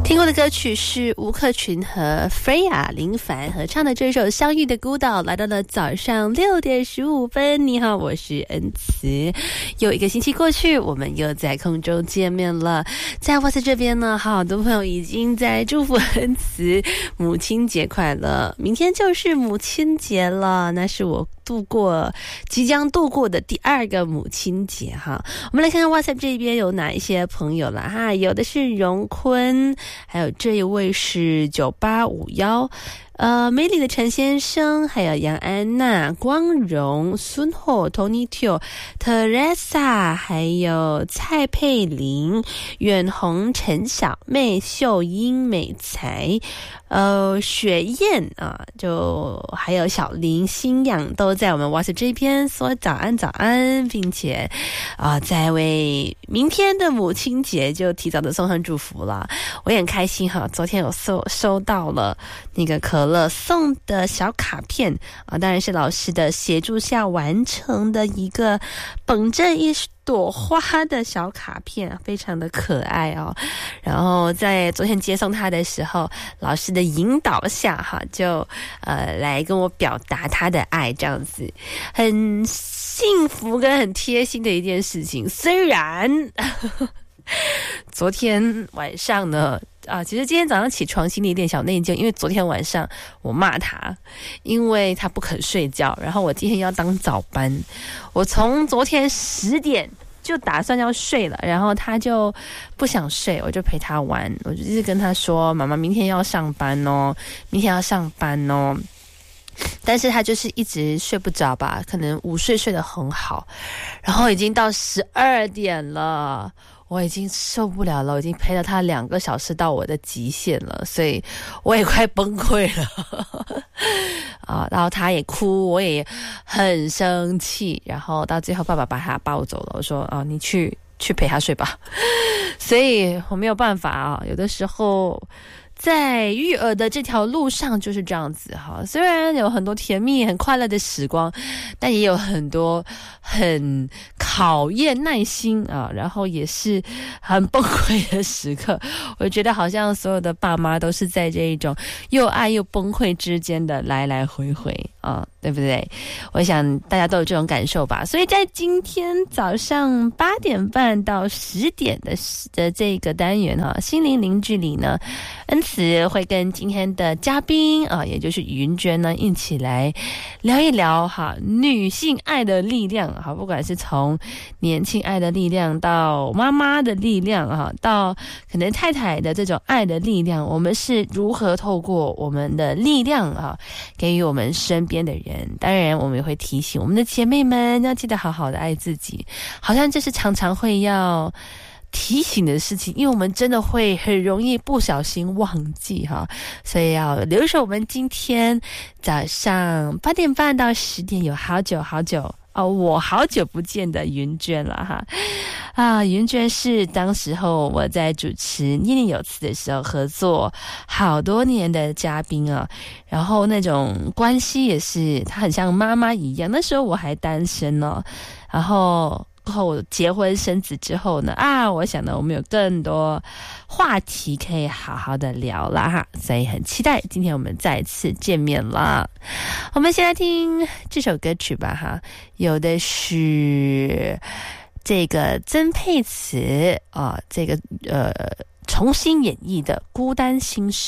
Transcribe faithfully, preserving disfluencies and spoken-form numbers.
听过的歌曲是吴克群和 Freya 林凡合唱的这首《相遇的孤岛》。来到了早上六点十五分，你好，我是恩慈。又一个星期过去，我们又在空中见面了。在哇塞这边呢，好多朋友已经在祝福恩慈母亲节快乐。明天就是母亲节了，那是我度过即将度过的第二个母亲节哈。我们来看看哇塞这边有哪一些朋友了哈，有的是荣坤，还有这一位是九八五一，呃，美丽的陈先生，还有杨安娜、光荣、孙厚、Tony Teo、Teresa， 还有蔡佩玲、远红、陈小妹、秀英、美才，呃，雪燕啊，就还有小林、新阳都在我们哇塞这边说早安早安，并且啊，在为明天的母亲节就提早的送上祝福了。我也很开心哈，昨天有收收到了那个可乐送的小卡片啊，当然是老师的协助下完成的一个捧着一朵花的小卡片，非常的可爱哦。然后在昨天接送他的时候，老师的引导下哈，就呃来跟我表达他的爱，这样子很幸福跟很贴心的一件事情。虽然昨天晚上呢啊，其实今天早上起床心里有点小内疚，因为昨天晚上我骂他，因为他不肯睡觉，然后我今天要当早班，我从昨天十点就打算要睡了，然后他就不想睡，我就陪他玩，我就一直跟他说，妈妈明天要上班哦，明天要上班哦。但是他就是一直睡不着吧，可能午睡睡得很好，然后已经到十二点了，我已经受不了了，我已经陪了他两个小时到我的极限了，所以我也快崩溃了啊！然后他也哭，我也很生气，然后到最后爸爸把他抱走了，我说啊，你去去陪他睡吧。所以我没有办法啊，有的时候在育儿的这条路上就是这样子哈，虽然有很多甜蜜很快乐的时光，但也有很多很考验耐心啊，然后也是很崩溃的时刻。我觉得好像所有的爸妈都是在这一种又爱又崩溃之间的来来回回啊，对不对？我想大家都有这种感受吧。所以在今天早上八点半到十点的的这个单元哈，心灵零距离呢，恩慈会跟今天的嘉宾啊，也就是云娟呢，一起来聊一聊哈女性爱的力量哈，不管是从年轻爱的力量到妈妈的力量哈，到可能太太的这种爱的力量，我们是如何透过我们的力量啊，给予我们身边的人。当然我们也会提醒我们的姐妹们要记得好好的爱自己，好像这是常常会要提醒的事情，因为我们真的会很容易不小心忘记哈，所以要留守我们今天早上八点半到十点有好久好久哦，我好久不见的云娟了哈啊，云娟是当时候我在主持念念有词的时候合作好多年的嘉宾啊，然后那种关系也是她很像妈妈一样，那时候我还单身哦，然后后结婚生子之后呢啊，我想呢我们有更多话题可以好好的聊啦哈，所以很期待今天我们再次见面了。我们先来听这首歌曲吧哈，有的是这个曾沛慈啊，这个呃重新演绎的《孤单心事》。